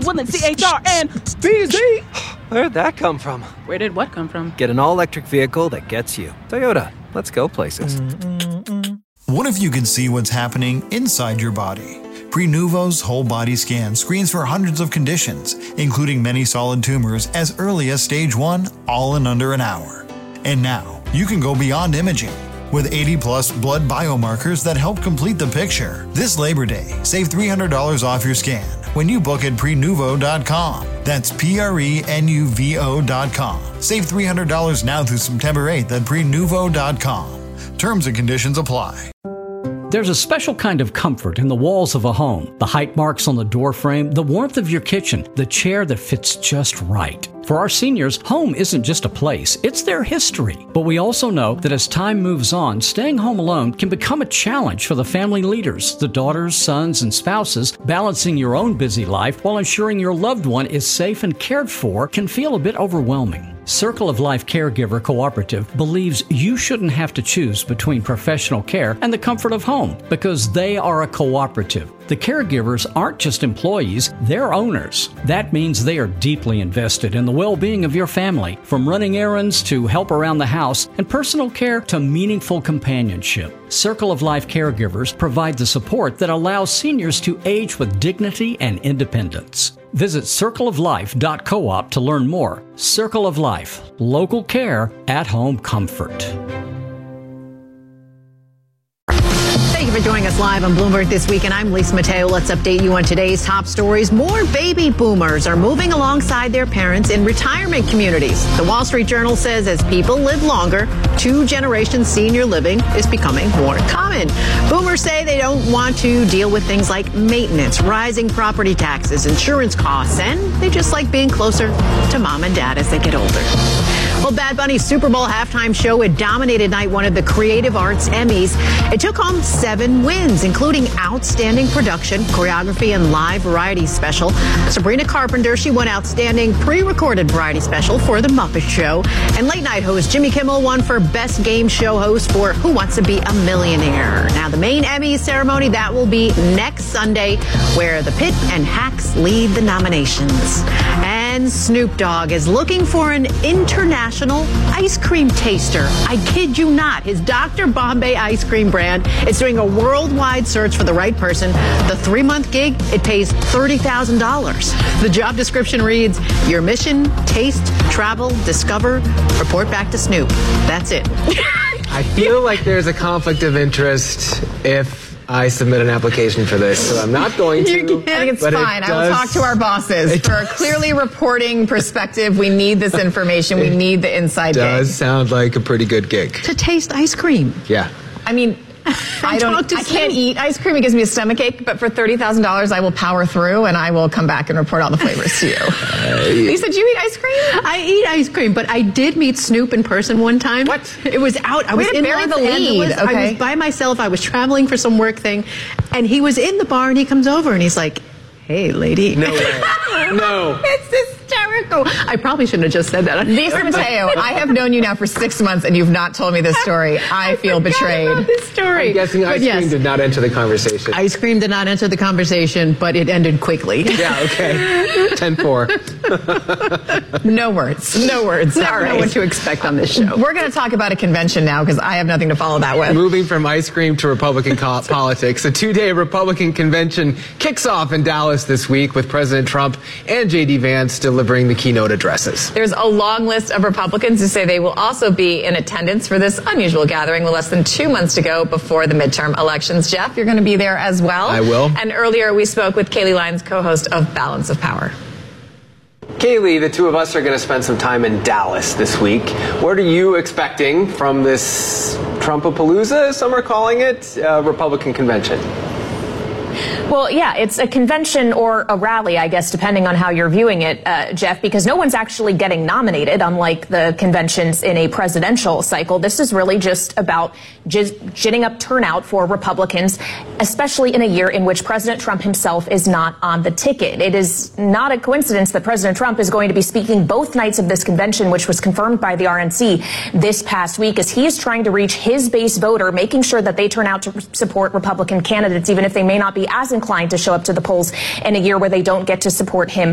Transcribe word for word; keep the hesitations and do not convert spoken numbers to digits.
Will and C H R and B Z. Where'd that come from? Where did what come from? Get an all-electric vehicle that gets you. Toyota. Let's go places. What if you could see what's happening inside your body? Prenuvo's whole body scan screens for hundreds of conditions, including many solid tumors as early as stage one, all in under an hour. And now, you can go beyond imaging. With eighty plus blood biomarkers that help complete the picture. This Labor Day, save three hundred dollars off your scan when you book at prenuvo dot com. That's P R E N U V O dot com. Save three hundred dollars now through September eighth at prenuvo dot com. Terms and conditions apply. There's a special kind of comfort in the walls of a home, the height marks on the door frame, the warmth of your kitchen, the chair that fits just right. For our seniors, home isn't just a place, it's their history. But we also know that as time moves on, staying home alone can become a challenge for the family leaders, the daughters, sons, and spouses. Balancing your own busy life while ensuring your loved one is safe and cared for can feel a bit overwhelming. Circle of Life Caregiver Cooperative believes you shouldn't have to choose between professional care and the comfort of home because they are a cooperative. The caregivers aren't just employees, they're owners. That means they are deeply invested in the well-being of your family, from running errands to help around the house and personal care to meaningful companionship. Circle of Life Caregivers provide the support that allows seniors to age with dignity and independence. Visit circle of life dot coop to learn more. Circle of Life, local care, at-home comfort. Thank you for joining us live on Bloomberg This Week, and I'm Lisa Mateo. Let's update you on today's top stories. More baby boomers are moving alongside their parents in retirement communities. The Wall Street Journal says as people live longer, two-generation senior living is becoming more common. Boomers say they don't want to deal with things like maintenance, rising property taxes, insurance costs, and they just like being closer to mom and dad as they get older. Well, Bad Bunny's Super Bowl halftime show had dominated night one of the Creative Arts Emmys. It took home seven wins, including Outstanding Production, Choreography, and Live Variety Special. Sabrina Carpenter, she won Outstanding Pre-Recorded Variety Special for The Muppet Show. And late night host Jimmy Kimmel won for Best Game Show Host for Who Wants to Be a Millionaire. Now, the main Emmys ceremony, that will be next Sunday, where The Pit and Hacks lead the nominations. And Snoop Dogg is looking for an international ice cream taster. I kid you not. His Doctor Bombay ice cream brand is doing a worldwide search for the right person. The three-month gig, it pays thirty thousand dollars. The job description reads, your mission, taste, travel, discover, report back to Snoop. That's it. I feel like there's a conflict of interest if I submit an application for this, so I'm not going to. I think it's fine. It I will talk to our bosses. For a clearly reporting perspective, we need this information. We need the inside gig. It does sound like a pretty good gig. To taste ice cream. Yeah. I mean, I don't. I can't eat ice cream. It gives me a stomach ache. But for thirty thousand dollars, I will power through, and I will come back and report all the flavors to you. Uh, Lisa, do you eat ice cream? I eat ice cream, but I did meet Snoop in person one time. What? It was out. I Way was to in bury Los the lead. Angeles. Okay. I was by myself. I was traveling for some work thing, and he was in the bar, and he comes over, and he's like, "Hey, lady." No way. No. It's hysterical. I probably shouldn't have just said that. Lisa Mateo, I have known you now for six months, and you've not told me this story. I, I feel betrayed. About this story. I'm guessing ice But cream yes, did not enter the conversation. Ice cream did not enter the conversation, but it ended quickly. Yeah, okay. ten four. No words. No words. Never All right. know what to expect on this show. We're going to talk about a convention now because I have nothing to follow that with. Moving from ice cream to Republican co- politics, a two-day Republican convention kicks off in Dallas this week with President Trump and J D Vance delivering the keynote addresses. There's a long list of Republicans who say they will also be in attendance for this unusual gathering with less than two months to go before the midterm elections. Jeff, you're going to be there as well. I will. And earlier we spoke with Kaylee Lyons, co-host of Balance of Power. Kaylee, the two of us are going to spend some time in Dallas this week. What are you expecting from this Trumpapalooza, some are calling it, uh, Republican convention? Well, yeah, it's a convention or a rally, I guess, depending on how you're viewing it, uh, Jeff, because no one's actually getting nominated, unlike the conventions in a presidential cycle. This is really just about just ginning up turnout for Republicans, especially in a year in which President Trump himself is not on the ticket. It is not a coincidence that President Trump is going to be speaking both nights of this convention, which was confirmed by the R N C this past week, as he is trying to reach his base voter, making sure that they turn out to support Republican candidates, even if they may not be as inclined to show up to the polls in a year where they don't get to support him